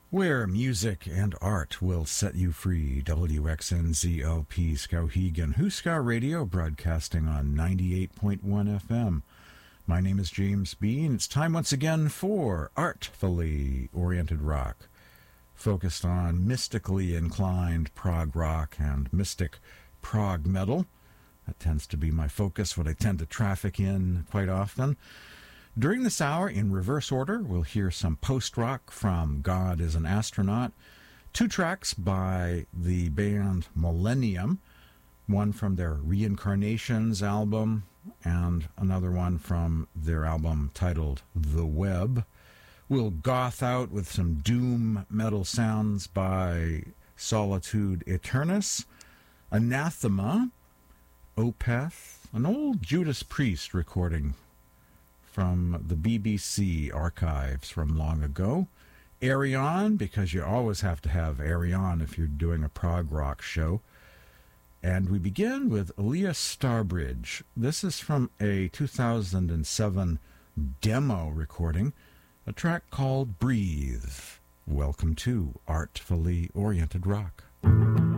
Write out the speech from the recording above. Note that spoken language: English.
Where music and art will set you free. WXNZLP Skowhegan, Huska Radio, broadcasting on 98.1 FM. My name is James Bean. It's time once again for Artfully Oriented Rock, focused on mystically inclined prog rock and mystic prog metal. That tends to be my focus, what I tend to traffic in quite often. During this hour, in reverse order, we'll hear some post-rock from God is an Astronaut, 2 tracks by the band Millennium, one from their Reincarnations album, and another one from their album titled The Web. We'll goth out with some doom metal sounds by Solitude Aeternus, Anathema, Opeth, an old Judas Priest recording from the BBC archives from long ago, Ayreon, because you always have to have Ayreon if you're doing a prog rock show. And we begin with Elias Starbridge. This is from a 2007 demo recording, a track called Breathe. Welcome to Artfully Oriented Rock.